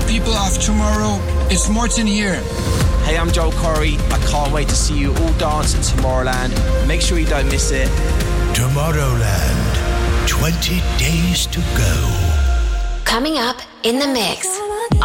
people of tomorrow, it's Morten here. Hey, I'm Joel Corry. I can't wait to see you all dance at Tomorrowland. Make sure you don't miss it. Tomorrowland, 20 days to go. Coming up in the mix.